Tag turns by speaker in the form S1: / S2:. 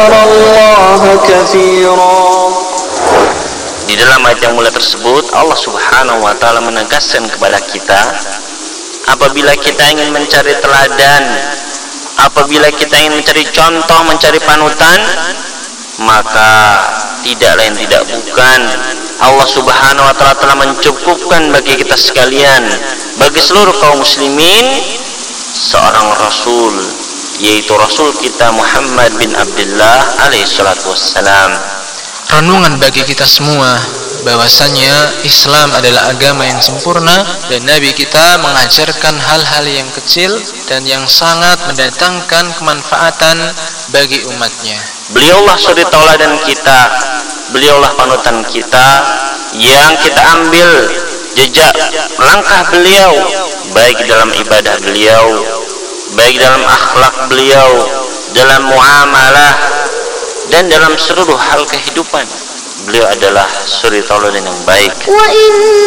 S1: الله كثيرا.
S2: Di dalam ayat yang mulia tersebut Allah Subhanahu wa taala menegaskan kepada kita, apabila kita ingin mencari teladan, apabila kita ingin mencari contoh, mencari panutan, maka tidak lain tidak bukan Allah Subhanahu wa taala telah mencukupkan bagi kita sekalian, bagi seluruh kaum muslimin, seorang rasul, yaitu rasul kita Muhammad bin Abdullah alaihi salatu wassalam.
S3: Renungan bagi kita semua bahwasanya Islam adalah agama yang sempurna dan Nabi kita mengajarkan hal-hal yang kecil dan yang sangat mendatangkan kemanfaatan bagi umatnya.
S2: Beliaulah suri tauladan kita, beliaulah panutan kita yang kita ambil jejak langkah beliau, baik dalam ibadah beliau, baik dalam akhlak beliau, dalam muamalah, dan dalam seluruh hal kehidupan. Beliau adalah suri tauladan yang baik.